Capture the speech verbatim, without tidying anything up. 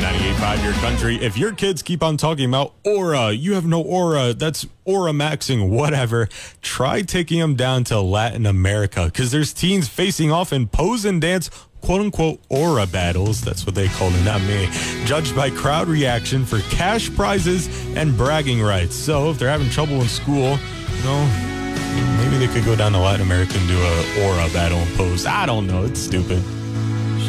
ninety-eight point five Your Country. If your kids keep on talking about aura, you have no aura, that's aura maxing, whatever, try taking them down to Latin America, because there's teens facing off in pose and dance quote-unquote aura battles, that's what they call it, not me, judged by crowd reaction for cash prizes and bragging rights. So if they're having trouble in school, you know, maybe they could go down to Latin America and do a aura battle and pose. I don't know, it's stupid.